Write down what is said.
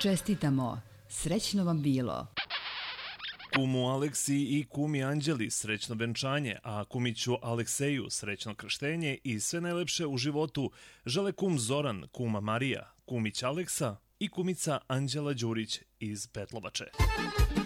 Čestitamo, srećno vam bilo. Kumu Aleksi i kumi Anđeli srećno venčanje, a kumiću Alekseju srećno krštenje i sve najlepše u životu žele kum Zoran, kuma Marija, kumić Aleksa i kumica Anđela Đurić iz Petlovače.